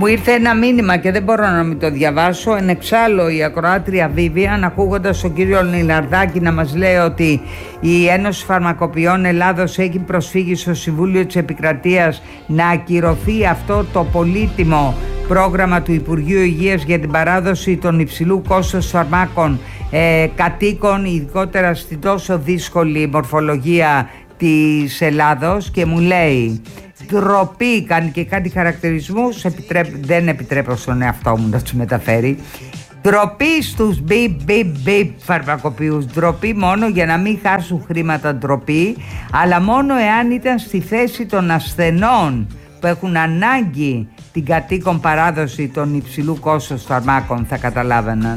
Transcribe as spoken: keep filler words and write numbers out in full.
Μου ήρθε ένα μήνυμα και δεν μπορώ να μην το διαβάσω. Εν εξάλλου η ακροάτρια Βίβιαν, ακούγοντας τον κύριο Λιναρδάκη να μας λέει ότι η Ένωση Φαρμακοποιών Ελλάδος έχει προσφύγει στο Συμβούλιο της Επικρατείας να ακυρωθεί αυτό το πολύτιμο πρόγραμμα του Υπουργείου Υγείας για την παράδοση των υψηλού κόστος φαρμάκων ε, κατοίκων, ειδικότερα στην τόσο δύσκολη μορφολογία της Ελλάδος, και μου λέει ντροπή, κάνει και κάτι χαρακτηρισμούς, επιτρέπ, δεν επιτρέπω στον εαυτό μου να τους μεταφέρει. Ντροπή στους μπιπ μπιπ μπιπ φαρμακοποιούς, ντροπή μόνο για να μην χάσουν χρήματα, ντροπή, αλλά μόνο εάν ήταν στη θέση των ασθενών που έχουν ανάγκη την κατοίκον παράδοση των υψηλού κόστος φαρμάκων θα καταλάβαιναν.